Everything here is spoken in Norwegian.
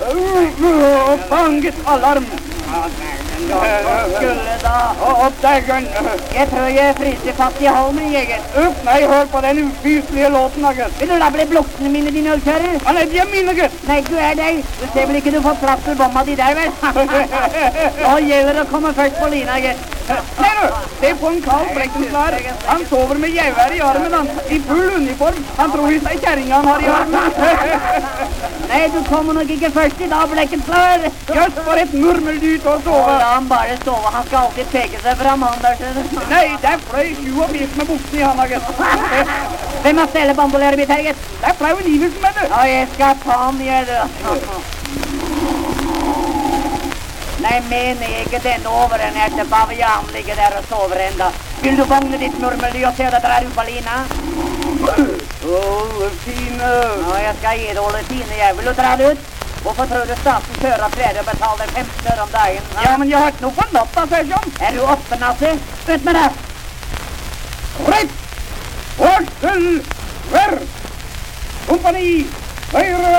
Fanget alarm! Skulle da. Oppdageren! Jeg tror jeg fryser fast i halmen, jeger. Nei, hør på den ufyselige låten, da, gutt. Vil du da bli blokkende mine, din ølkjører? Nei, de er mine, gutt. Nei, du er deg. Du ser vel ikke du får plass til bomma di der, vel? Nå gjelder det å komme først på lina, gutt. Ser du, se på en kald blekkenslar. Han sover med jævær i armen, han. I full uniform. Han tror visst det er kjerringa han har i armen. Nei, du kommer nok ikke først i dag, blekkenslar. Jøss, for et murmeldyt å sove. La han bare sove. Han skal alltid peke seg fram, han der, ser du. Nei, der fløy 27 med buksen i handa, gutt. Hvem har stelle bandoleret mitt her, gutt? Der fløy jo livet med det. Ja, jeg skal ta han, jeg, du. Nei, mener jeg ikke den overnærte bavian ligger der og sover enda. Vil du vangle ditt murmeldy og se deg drar ut på lina? Fine. Ja, jeg skal gi det Oletine, jeg. Vil du dra det ut? Hvorfor tror du staten kjører flere og betaler 15 øre om dagen? Ja, men jeg har ikke noe på natta, sier John. Er du oppe, Nasse? Ut med det! Rett! Varsel! Vær! Kompani! Høyre!